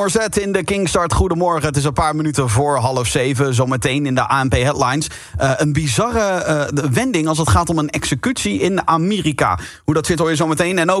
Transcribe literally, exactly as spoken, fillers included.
Zet in de Kingstart. Goedemorgen, het is een paar minuten voor half zeven. Zometeen in de A N P Headlines. Uh, een bizarre uh, wending als het gaat om een executie in Amerika. Hoe dat zit hoor je zometeen. En ook